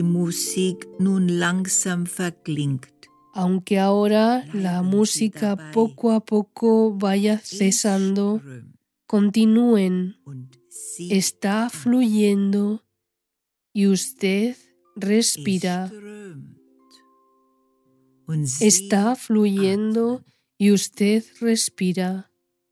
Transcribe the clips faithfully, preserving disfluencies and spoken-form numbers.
Musik nun langsam verklingt. Aunque ahora la música poco a poco vaya cesando, continúen, está fluyendo y usted respira. Está fluyendo y usted respira.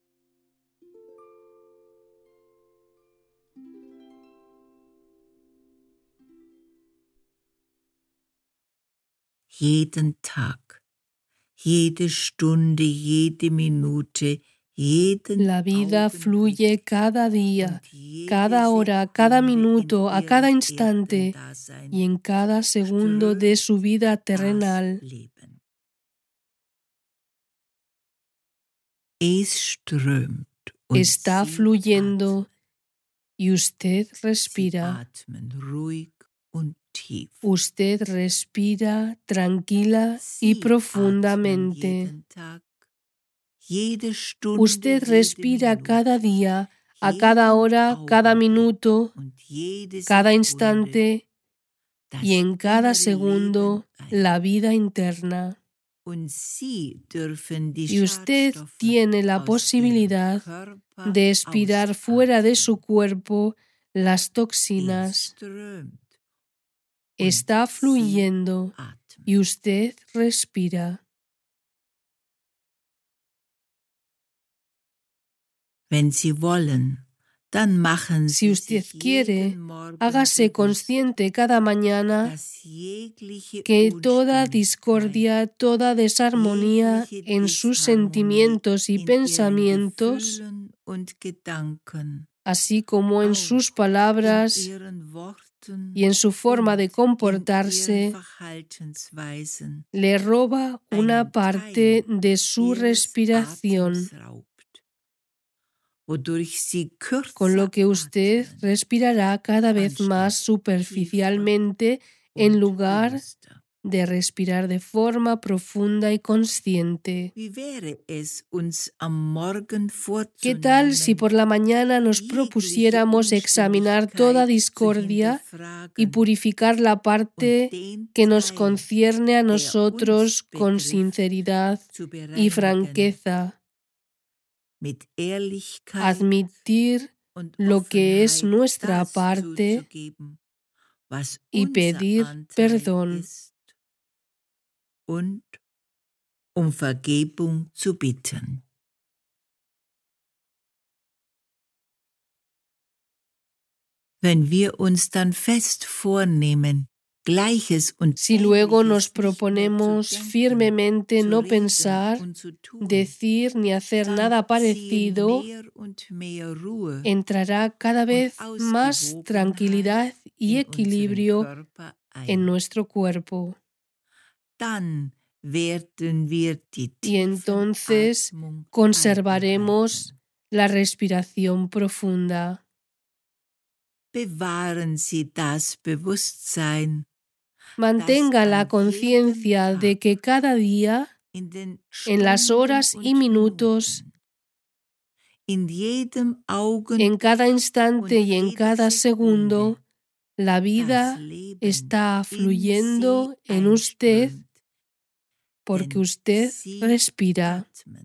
Jeden Tag, jede Stunde, jede Minute, jeden La vida fluye cada día, cada hora, cada minuto, a cada instante y en cada segundo de su vida terrenal. Está fluyendo y usted respira. Usted respira tranquila y profundamente. Usted respira cada día, a cada hora, cada minuto, cada instante y en cada segundo la vida interna. Y usted tiene la posibilidad de expirar fuera de su cuerpo las toxinas. Está fluyendo y usted respira. Si usted quiere, hágase consciente cada mañana que toda discordia, toda desarmonía en sus sentimientos y pensamientos, así como en sus palabras y en su forma de comportarse, le roba una parte de su respiración, con lo que usted respirará cada vez más superficialmente en lugar de respirar de forma profunda y consciente. ¿Qué tal si por la mañana nos propusiéramos examinar toda discordia y purificar la parte que nos concierne a nosotros con sinceridad y franqueza? Admitir lo que es nuestra parte y pedir perdón. Und um Vergebung zu bitten. Wenn wir uns dann fest vornehmen, Gleiches und Si luego nos proponemos firmemente no pensar, decir ni hacer nada parecido, entrará cada vez más tranquilidad y equilibrio en nuestro cuerpo. Y entonces conservaremos la respiración profunda. Mantenga la conciencia de que cada día, en las horas y minutos, en cada instante y en cada segundo, la vida está fluyendo en usted porque usted respira.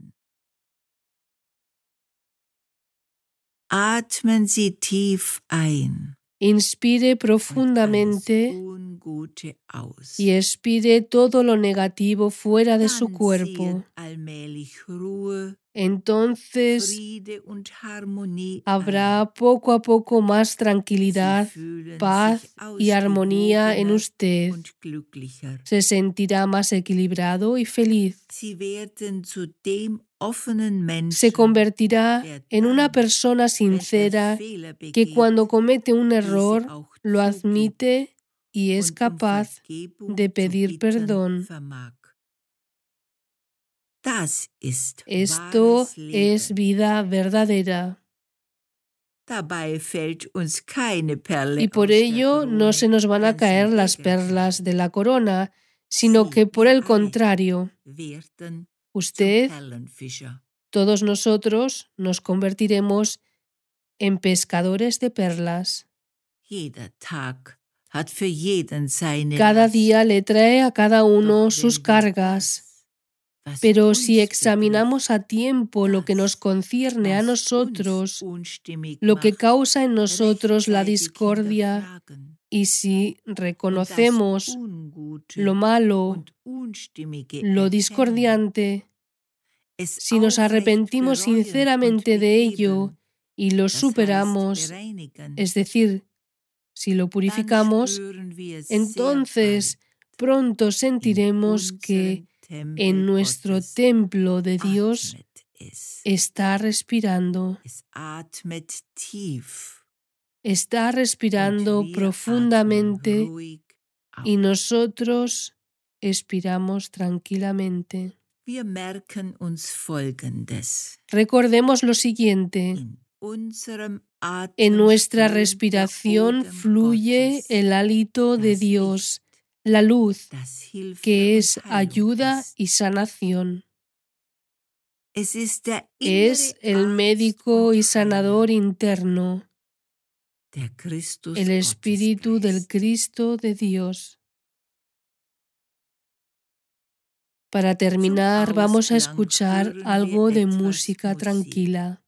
Atmen Sie tief ein. Inspire profundamente y expire todo lo negativo fuera de su cuerpo. Entonces habrá poco a poco más tranquilidad, paz y armonía en usted. Se sentirá más equilibrado y feliz. Se convertirá en una persona sincera que cuando comete un error lo admite y es capaz de pedir perdón. Esto es vida verdadera. Y por ello no se nos van a caer las perlas de la corona, sino que por el contrario, usted, todos nosotros nos convertiremos en pescadores de perlas. hat für jeden seine Cada Last. día le trae a cada uno sus cargas. Was Pero uns si examinamos a tiempo lo que nos betrifft, concierne a was nosotros, uns unstimmig lo que macht, causa en nosotros la rechtzeitig discordia, hinterfragen y si und das reconocemos Ungute lo malo, und Unstimmige lo erkennen, discordiante, es si nos aufrecht arrepentimos bereuen und sinceramente de ello beheben, y lo das heißt superamos, bereinigen, es decir, si lo dann purificamos, spüren wir sehr entonces bald pronto in sentiremos que unserem en Tempel nuestro Gottes templo de Dios atmet es. está respirando, Es atmet tief está und respirando wir atmen profundamente ruhig y auf. nosotros expiramos tranquilamente. Wir merken uns Folgendes. Recordemos lo siguiente: In unserem en Atem nuestra strömt der respiración Odem fluye Gottes, el hálito de das Dios, Licht, la luz, das Hilfe que und es Heilung ayuda ist. y sanación. Es ist der Es innere el Arzt médico und y sanador Heiler, interno, der Christus el Espíritu del Gottesgeist. Cristo de Dios. Para Zum terminar, vamos a Ausklang escuchar hören wir algo de etwas música Musik. tranquila.